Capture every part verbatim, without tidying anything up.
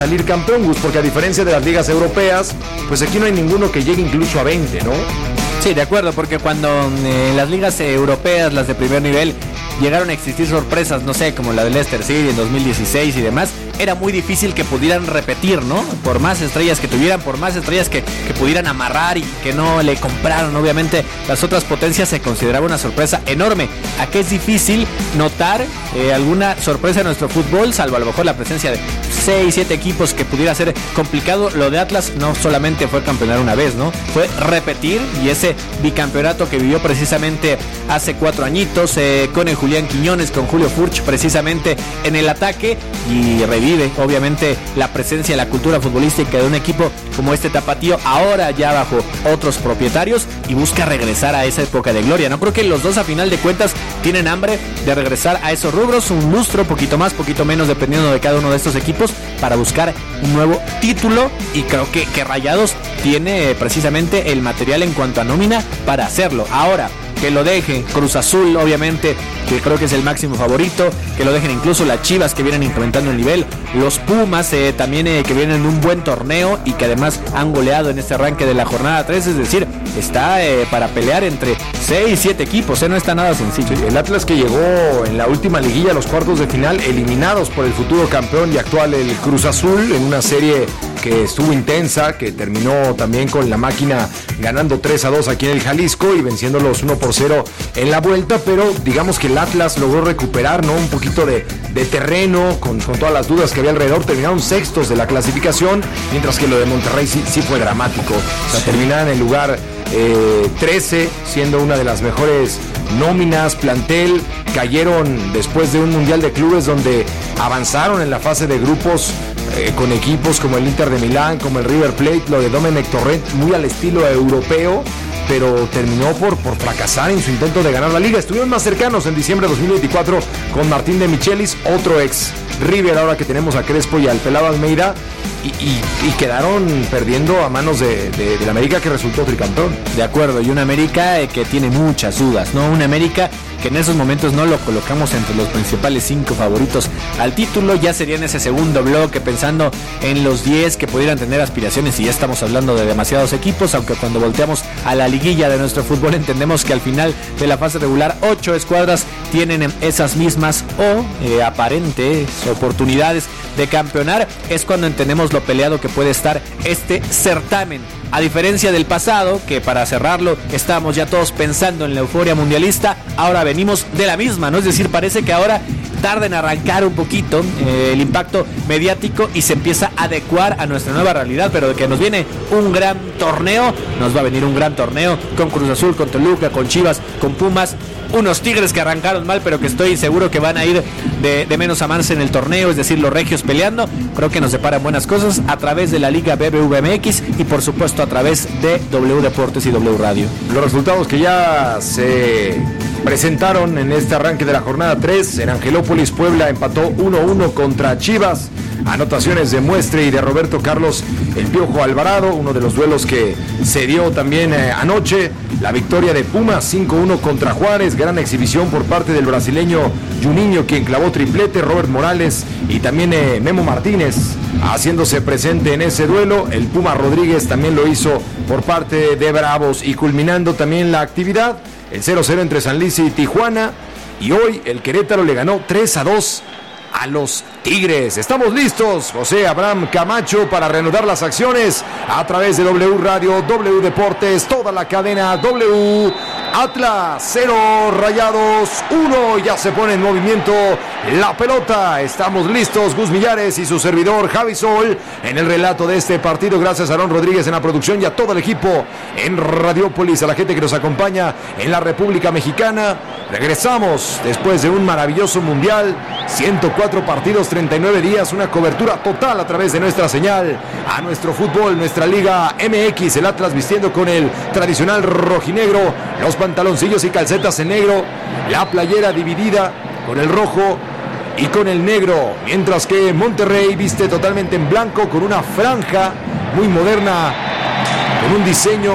salir campeón, Gus, porque a diferencia de las ligas europeas, pues aquí no hay ninguno que llegue incluso a veinte, ¿no? Sí, de acuerdo, porque cuando eh, en las ligas europeas, las de primer nivel, llegaron a existir sorpresas, no sé, como la del Leicester City en dos mil dieciséis y demás, era muy difícil que pudieran repetir, ¿no? Por más estrellas que tuvieran, por más estrellas que, que pudieran amarrar y que no le compraron, obviamente, las otras potencias, se consideraba una sorpresa enorme. Aquí es difícil notar eh, alguna sorpresa en nuestro fútbol, salvo a lo mejor la presencia de seis, siete equipos, que pudiera ser complicado. Lo de Atlas no solamente fue campeonar una vez, ¿no? Fue repetir, y ese bicampeonato que vivió precisamente hace cuatro añitos, eh, con el Julián Quiñones, con Julio Furch precisamente en el ataque, y revive obviamente la presencia, la cultura futbolística de un equipo como este tapatío, ahora ya bajo otros propietarios, y busca regresar a esa época de gloria, ¿no? Creo que los dos a final de cuentas tienen hambre de regresar a esos rubros, un lustro, poquito más, poquito menos, dependiendo de cada uno de estos equipos, para buscar un nuevo título, y creo que, que Rayados tiene precisamente el material en cuanto a nómina para hacerlo. Ahora, que lo deje Cruz Azul, obviamente, que creo que es el máximo favorito, que lo dejen incluso las Chivas, que vienen incrementando el nivel, los Pumas eh, también eh, que vienen en un buen torneo y que además han goleado en este arranque de la jornada tres, es decir, está eh, para pelear entre seis, siete equipos, eh, no está nada sencillo. Sí, el Atlas, que llegó en la última liguilla a los cuartos de final, eliminados por el futuro campeón y actual el Cruz Azul, en una serie que estuvo intensa, que terminó también con la máquina ganando tres a dos aquí en el Jalisco y venciéndolos uno por cero en la vuelta, pero digamos que el Atlas logró recuperar, ¿no?, un poquito de, de terreno con, con todas las dudas que había alrededor. Terminaron sextos de la clasificación, mientras que lo de Monterrey sí, sí fue dramático. O sea, sí. Terminaron en el lugar eh, trece, siendo una de las mejores nóminas, plantel. Cayeron después de un Mundial de Clubes donde avanzaron en la fase de grupos eh, con equipos como el Inter de Milán, como el River Plate, lo de Domenech Torrent, muy al estilo europeo, pero terminó por, por fracasar en su intento de ganar la liga. Estuvieron más cercanos en diciembre de dos mil veinticuatro con Martín de Michelis, otro ex River, ahora que tenemos a Crespo y al Pelado Almeida, y, y, y quedaron perdiendo a manos de, de, de la América, que resultó tricampeón. De acuerdo, y una América eh, que tiene muchas dudas, ¿no? Una América que en esos momentos no lo colocamos entre los principales cinco favoritos al título. Ya sería en ese segundo bloque, pensando en los diez que pudieran tener aspiraciones, y ya estamos hablando de demasiados equipos, aunque cuando volteamos a la liguilla de nuestro fútbol entendemos que al final de la fase regular ocho escuadras tienen esas mismas o eh, aparentes oportunidades de campeonar. Es cuando entendemos lo peleado que puede estar este certamen. A diferencia del pasado, que para cerrarlo estábamos ya todos pensando en la euforia mundialista, ahora venimos de la misma, ¿no? Es decir, parece que ahora tarda en arrancar un poquito eh, el impacto mediático y se empieza a adecuar a nuestra nueva realidad, pero de que nos viene un gran torneo, nos va a venir un gran torneo con Cruz Azul, con Toluca, con Chivas, con Pumas, unos Tigres que arrancaron mal, pero que estoy seguro que van a ir de, de menos a más en el torneo, es decir, los regios peleando. Creo que nos deparan buenas cosas a través de la Liga B B V M X y por supuesto a través de W Deportes y W Radio. Los resultados que ya se presentaron en este arranque de la jornada tres: en Angelópolis, Puebla empató uno a uno contra Chivas. Anotaciones de Muestre y de Roberto Carlos El Piojo Alvarado, uno de los duelos que se dio también eh, anoche. La victoria de Pumas cinco a uno contra Juárez, gran exhibición por parte del brasileño Juninho, quien clavó triplete. Robert Morales y también eh, Memo Martínez haciéndose presente en ese duelo. El Puma Rodríguez también lo hizo por parte de Bravos, y culminando también la actividad, el cero a cero entre San Luis y Tijuana, y hoy el Querétaro le ganó tres a dos a los Tigres. Estamos listos, José Abraham Camacho, para reanudar las acciones a través de W Radio, W Deportes, toda la cadena W. Atlas cero, Rayados uno, ya se pone en movimiento la pelota. Estamos listos, Gus Millares y su servidor Javi Sol en el relato de este partido. Gracias a Aaron Rodríguez en la producción y a todo el equipo en Radiópolis, a la gente que nos acompaña en la República Mexicana. Regresamos después de un maravilloso mundial, ciento cuatro partidos, treinta y nueve días, una cobertura total a través de nuestra señal a nuestro fútbol, nuestra Liga M X. El Atlas vistiendo con el tradicional rojinegro, los pantaloncillos y calcetas en negro, la playera dividida con el rojo y con el negro, mientras que Monterrey viste totalmente en blanco con una franja muy moderna, con un diseño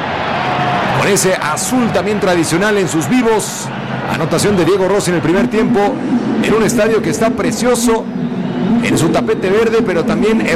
con ese azul también tradicional en sus vivos. Anotación de Diego Rossi en el primer tiempo, en un estadio que está precioso en su tapete verde, pero también